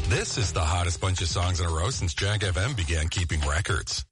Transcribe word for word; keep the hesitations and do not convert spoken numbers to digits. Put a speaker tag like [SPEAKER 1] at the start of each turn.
[SPEAKER 1] This is the hottest bunch of songs in a row since Jag F M began keeping records.